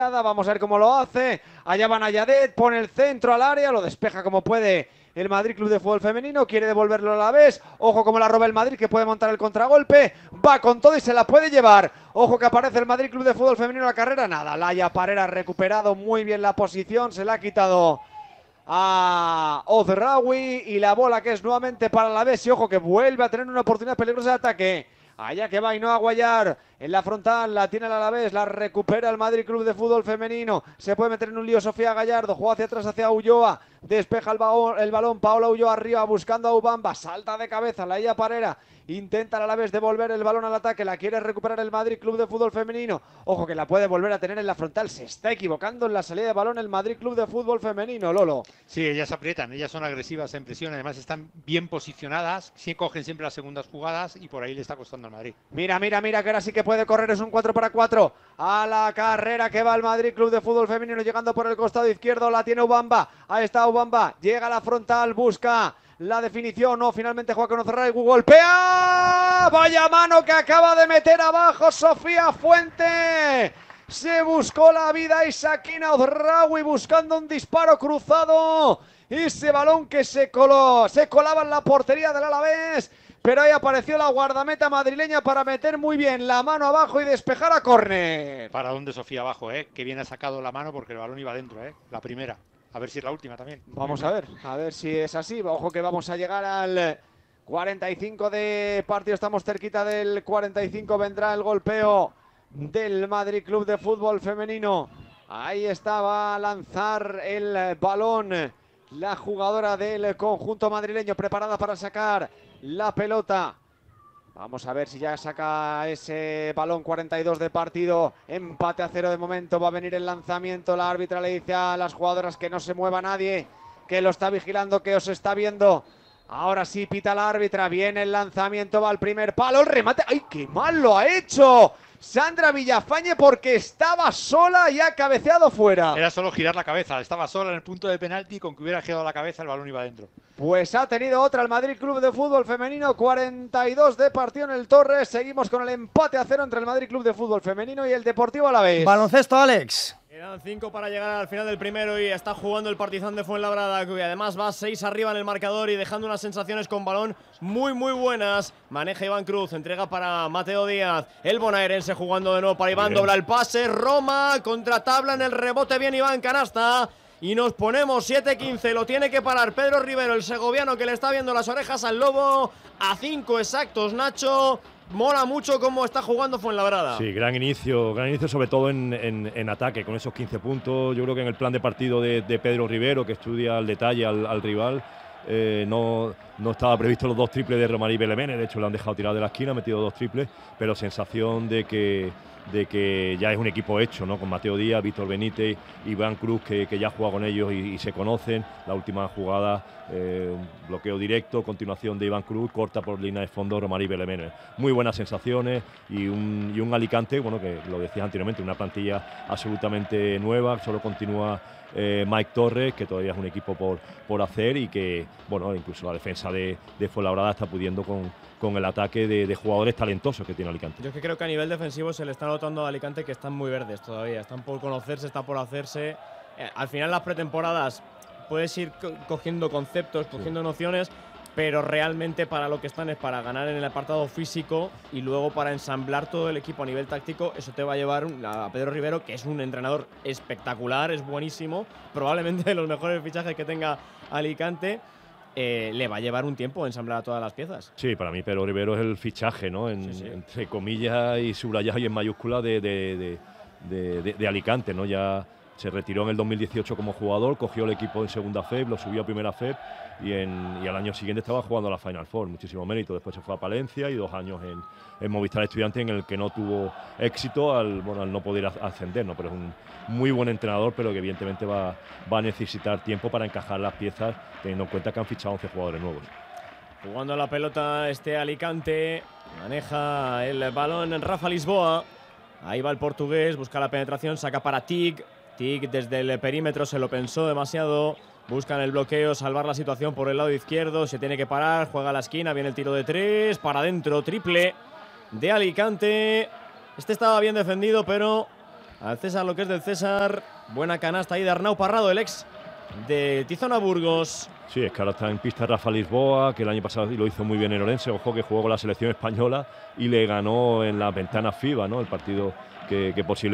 Vamos a ver cómo lo hace. Allá van Ayadet, pone el centro al área, lo despeja como puede el Madrid Club de Fútbol Femenino, quiere devolverlo a la vez. Ojo como la roba el Madrid, que puede montar el contragolpe. Va con todo y se la puede llevar. Ojo que aparece el Madrid Club de Fútbol Femenino en la carrera. Nada, Laia Parera ha recuperado muy bien la posición, se la ha quitado a Ozraoui y la bola que es nuevamente para la vez. Y ojo que vuelve a tener una oportunidad peligrosa de ataque. Allá que va Ainhoa Guayar en la frontal, la tiene el Alavés, la recupera el Madrid Club de Fútbol Femenino. Se puede meter en un lío Sofía Gallardo, juega hacia atrás hacia Ulloa, despeja el balón, Paola Ulloa arriba buscando a Ubamba, salta de cabeza Laia Parera, intenta el Alavés devolver el balón al ataque, la quiere recuperar el Madrid Club de Fútbol Femenino. Ojo que la puede volver a tener en la frontal, se está equivocando en la salida de balón el Madrid Club de Fútbol Femenino, Lolo. Sí, ellas aprietan, ellas son agresivas en presión, además están bien posicionadas, sí cogen siempre las segundas jugadas y por ahí le está costando al Madrid. Mira, que ahora sí que puede correr, es un 4-4 a la carrera que va el Madrid Club de Fútbol Femenino llegando por el costado izquierdo, la tiene Ubamba, ahí está Ubamba, llega a la frontal, busca la definición, no, finalmente juega con Ozraoui, golpea, vaya mano que acaba de meter abajo Sofía Fuente. Se buscó la vida Isaquina Ozraoui buscando un disparo cruzado. Ese balón que se colaba en la portería del Alavés. Pero ahí apareció la guardameta madrileña para meter muy bien la mano abajo y despejar a córner. Para dónde Sofía abajo, que bien ha sacado la mano porque el balón iba dentro, la primera. A ver si es la última también. Vamos a ver si es así. Ojo que vamos a llegar al 45 de partido. Estamos cerquita del 45. Vendrá el golpeo del Madrid Club de Fútbol Femenino. Ahí está, va a lanzar el balón la jugadora del conjunto madrileño, preparada para sacar la pelota. Vamos a ver si ya saca ese balón. 42 de partido, empate a 0 de momento. Va a venir el lanzamiento, la árbitra le dice a las jugadoras que no se mueva nadie, que lo está vigilando, que os está viendo. Ahora sí pita la árbitra, viene el lanzamiento, va al primer palo, el remate. ¡Ay, qué mal lo ha hecho Sandra Villafañe porque estaba sola y ha cabeceado fuera! Era solo girar la cabeza, estaba sola en el punto de penalti, con que hubiera girado la cabeza el balón iba dentro. Pues ha tenido otra el Madrid Club de Fútbol Femenino, 42 de partido en el Torres. Seguimos con el empate a 0 entre el Madrid Club de Fútbol Femenino y el Deportivo Alavés. Baloncesto, Alex. Quedan 5 para llegar al final del primero y está jugando el Partizan de Fuenlabrada, que además va 6 arriba en el marcador y dejando unas sensaciones con balón muy buenas. Maneja Iván Cruz, entrega para Mateo Díaz. El bonaerense jugando de nuevo para Iván, dobla el pase, Roma, contra tabla en el rebote, bien Iván, canasta. Y nos ponemos 7-15, lo tiene que parar Pedro Rivero, el segoviano, que le está viendo las orejas al lobo. A 5 exactos, Nacho. Mola mucho cómo está jugando Fuenlabrada. Sí, gran inicio sobre todo en ataque, con esos 15 puntos. Yo creo que en el plan de partido de Pedro Rivero, que estudia al detalle al rival, no estaba previsto los 2 triples de Romarí Belemene. De hecho, le han dejado tirado de la esquina, ha metido 2 triples, pero sensación de que ya es un equipo hecho, ¿no? Con Mateo Díaz, Víctor Benítez, Iván Cruz, que ya ha jugado con ellos y se conocen. La última jugada, bloqueo directo, continuación de Iván Cruz, corta por línea de fondo Romarí Belemene. Muy buenas sensaciones y un Alicante, bueno, que lo decías anteriormente, una plantilla absolutamente nueva. Solo continúa Mike Torres, que todavía es un equipo por hacer y que, bueno, incluso la defensa de Fuenlabrada está pudiendo con el ataque de jugadores talentosos que tiene Alicante. Yo es que creo que a nivel defensivo se le está notando a Alicante que están muy verdes todavía, están por conocerse, está por hacerse. Al final las pretemporadas puedes ir cogiendo conceptos, cogiendo nociones, pero realmente para lo que están es para ganar en el apartado físico y luego para ensamblar todo el equipo a nivel táctico. Eso te va a llevar a Pedro Rivero, que es un entrenador espectacular, es buenísimo, probablemente de los mejores fichajes que tenga Alicante. Le va a llevar un tiempo ensamblar a todas las piezas. Sí, para mí Pedro Rivero es el fichaje, ¿no? Entre comillas y subrayado y en mayúscula de Alicante, ¿no? Ya se retiró en el 2018 como jugador, cogió el equipo en segunda FEB, lo subió a primera FEB y al año siguiente estaba jugando a la Final Four, muchísimo mérito. Después se fue a Palencia y 2 años en Movistar Estudiantes, en el que no tuvo éxito al no poder ascender, ¿no? Pero es un muy buen entrenador, pero que evidentemente va a necesitar tiempo para encajar las piezas, teniendo en cuenta que han fichado 11 jugadores nuevos. Jugando a la pelota Alicante, maneja el balón Rafa Lisboa. Ahí va el portugués, busca la penetración, saca para Tig. Tig desde el perímetro se lo pensó demasiado. Buscan el bloqueo, salvar la situación por el lado izquierdo. Se tiene que parar, juega a la esquina, viene el tiro de 3, para adentro, triple de Alicante. Este estaba bien defendido, pero Al César lo que es del César. Buena canasta ahí de Arnau Parrado, el ex de Tizona Burgos. Sí, es que ahora está en pista Rafa Lisboa, que el año pasado lo hizo muy bien en Orense. Ojo que jugó con la selección española y le ganó en las ventanas FIBA, ¿no? El partido que posiblemente